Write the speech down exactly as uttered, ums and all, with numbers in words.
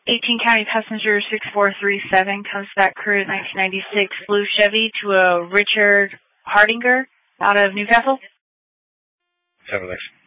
eighteen County Passenger six four three seven comes back crew nineteen ninety-six Blue Chevy to a Richard Hardinger out of Newcastle. seven election.